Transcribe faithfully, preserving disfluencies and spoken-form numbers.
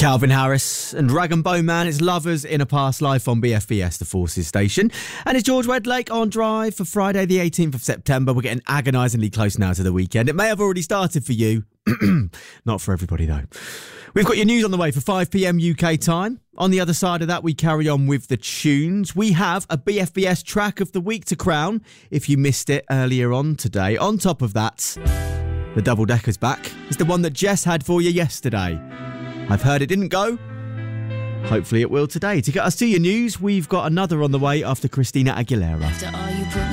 Calvin Harris and Rag and Bone Man, it's Lovers in a Past Life on B F B S, the Forces station. And it's George Wedlake on Drive for Friday the eighteenth of September. We're getting agonisingly close now to the weekend. It may have already started for you. Not for everybody, though. We've got your news on the way for five p.m. U K time. On the other side of that, we carry on with the tunes. We have a B F B S track of the week to crown, if you missed it earlier on today. On top of that, the Double Decker's back. It's the one that Jess had for you yesterday. I've heard it didn't go. Hopefully it will today. To get us to your news, we've got another on the way after Christina Aguilera. After all you put